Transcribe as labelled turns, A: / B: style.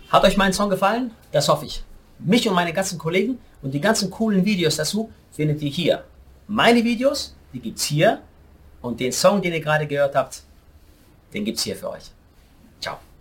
A: Hat euch mein Song gefallen? Das hoffe ich. Mich und meine ganzen Kollegen und die ganzen coolen Videos dazu findet ihr hier. Meine Videos, die gibt's hier, und den Song, den ihr gerade gehört habt, den gibt's hier für euch. Ciao.